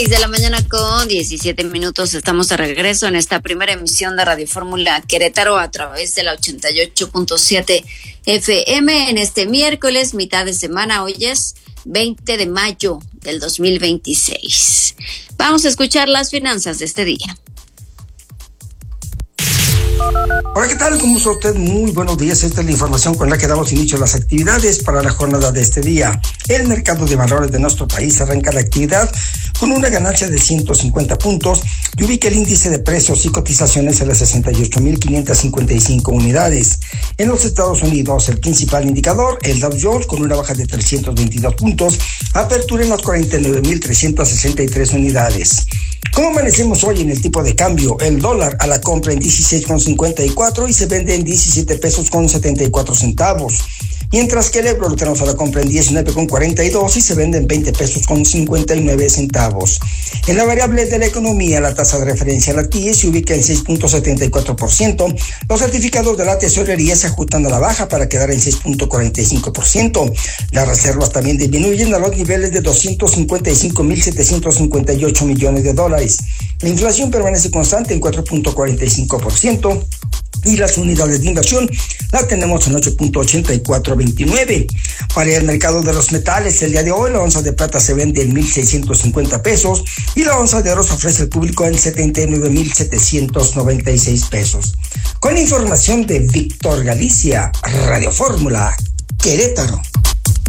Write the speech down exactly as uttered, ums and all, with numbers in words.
seis de la mañana con diecisiete minutos. Estamos de regreso en esta primera emisión de Radio Fórmula Querétaro a través de la ochenta y ocho punto siete F M en este miércoles, mitad de semana. Hoy es veinte de mayo del dos mil veintiséis. Vamos a escuchar las finanzas de este día. Hola, ¿qué tal? ¿Cómo está usted? Muy buenos días. Esta es la información con la que damos inicio a las actividades para la jornada de este día. El mercado de valores de nuestro país arranca la actividad con una ganancia de ciento cincuenta puntos y ubica el índice de precios y cotizaciones en las sesenta y ocho mil quinientas cincuenta y cinco unidades. En los Estados Unidos, el principal indicador, el Dow Jones, con una baja de trescientos veintidós puntos, apertura en las cuarenta y nueve mil trescientas sesenta y tres unidades. ¿Cómo amanecemos hoy en el tipo de cambio? El dólar a la compra en dieciséis con cincuenta y cuatro y se vende en diecisiete pesos con setenta y cuatro centavos. Mientras que el euro lo tenemos a la compra en diecinueve con cuarenta y dos y se vende en veinte pesos con cincuenta y nueve centavos. En la variable de la economía, la tasa de referencia, la T I E, se ubica en seis punto setenta y cuatro por ciento. Los certificados de la tesorería se ajustan a la baja para quedar en seis punto cuarenta y cinco por ciento. Las reservas también disminuyen a los niveles de doscientos cincuenta y cinco mil setecientos cincuenta y ocho millones de dólares. La inflación permanece constante en cuatro punto cuarenta y cinco por ciento. Y las unidades de inversión las tenemos en ocho punto ochenta y cuatro veintinueve. Para el mercado de los metales, el día de hoy la onza de plata se vende en mil seiscientos cincuenta pesos y la onza de oro se ofrece al público en setenta y nueve mil setecientos noventa y seis pesos. Con información de Víctor Galicia, Radio Fórmula, Querétaro.